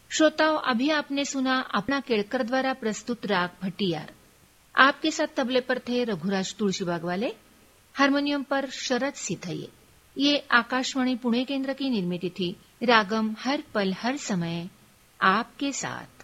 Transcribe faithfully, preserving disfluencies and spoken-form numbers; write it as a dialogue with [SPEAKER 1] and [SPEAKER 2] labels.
[SPEAKER 1] श्रोताओं, अभी आपने सुना अपना केड़कर द्वारा प्रस्तुत राग भट्टियार। आपके साथ तबले पर थे रघुराज तुलसीबाग वाले, हारमोनियम पर शरद सिथैये। ये आकाशवाणी पुणे केंद्र की निर्मित थी रागम हर पल हर समय आपके साथ।